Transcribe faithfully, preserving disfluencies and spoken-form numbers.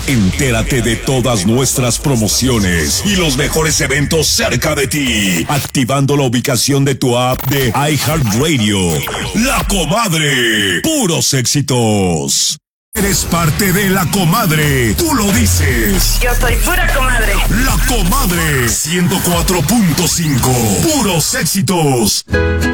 Entérate de todas nuestras promociones y los mejores eventos cerca de ti, activando la ubicación de tu app de iHeartRadio. La Comadre, puros éxitos. Eres parte de La Comadre, tú lo dices. Yo soy pura comadre. La Comadre, ciento cuatro punto cinco, puros éxitos.